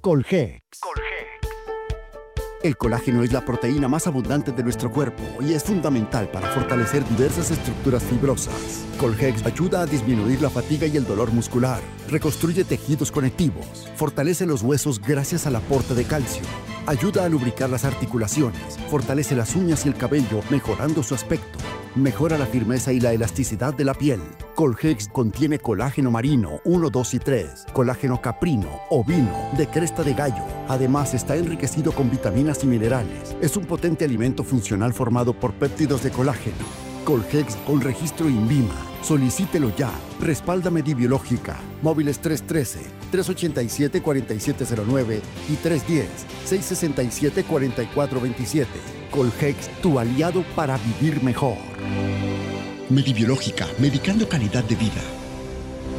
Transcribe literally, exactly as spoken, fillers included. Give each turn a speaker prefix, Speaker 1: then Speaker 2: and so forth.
Speaker 1: Colgex. El colágeno es la proteína más abundante de nuestro cuerpo y es fundamental para fortalecer diversas estructuras fibrosas. Colgex ayuda a disminuir la fatiga y el dolor muscular, reconstruye tejidos conectivos, fortalece los huesos gracias al aporte de calcio, ayuda a lubricar las articulaciones, fortalece las uñas y el cabello mejorando su aspecto, mejora la firmeza y la elasticidad de la piel. Colgex contiene colágeno marino uno, dos y tres, colágeno caprino, ovino, de cresta de gallo. Además, está enriquecido con vitaminas y minerales. Es un potente alimento funcional formado por péptidos de colágeno. Colgex con registro INVIMA. Solicítelo ya. Respalda Medibiológica. Móviles tres uno tres, tres ocho siete, cuatro siete cero nueve y tres uno cero, seis seis siete, cuatro cuatro dos siete. Colgex, tu aliado para vivir mejor.
Speaker 2: Medibiológica, medicando calidad de vida.